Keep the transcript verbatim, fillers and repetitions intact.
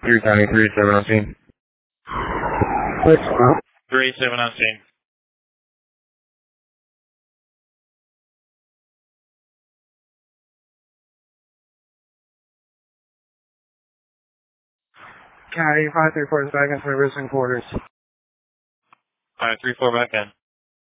three County, three seven on scene. three seven on scene. County five three four is back into my written quarters. five three four back in.